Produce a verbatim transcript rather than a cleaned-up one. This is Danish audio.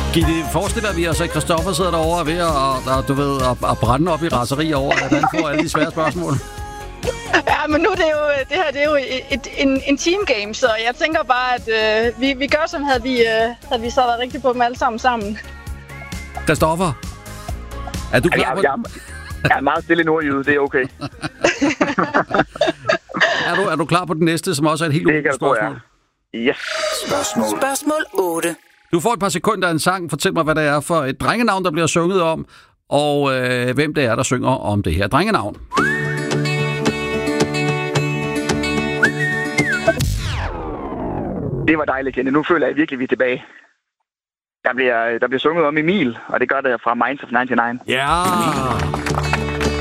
Gitte, forestil dig, at vi har så Christoffer sidder derovre ved at, og, du ved, at, at brænde op i raseri over, at han får alle de svære spørgsmål. Ja, men nu er det jo, det her det er jo et, en, en team game, så jeg tænker bare, at øh, vi, vi gør, som havde vi, øh, havde vi så været rigtig på dem alle sammen sammen. Christoffer, er du klar jeg, på jeg, jeg er meget stille nordjyde, det er okay. er, du, er du klar på den næste, som også er et helt ugenligt spørgsmål? Yes. Spørgsmål. Spørgsmål otte. Du får et par sekunder af en sang. Fortæl mig, hvad det er for et drengenavn, der bliver sunget om, og øh, hvem det er, der synger om det her drengenavn. Det var dejligt, Kenneth. Nu føler jeg virkelig, at vi er tilbage. Der bliver, der bliver sunget om Emil, og det gør det fra Minds of nioghalvfems. Ja!